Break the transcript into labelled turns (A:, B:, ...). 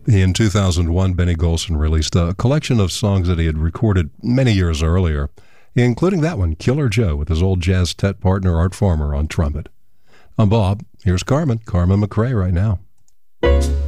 A: In 2001, Benny Golson released a collection of songs that he had recorded many years earlier, including that one, Killer Joe, with his old jazz tet partner Art Farmer on trumpet. I'm Bob. Here's Carmen McRae right now.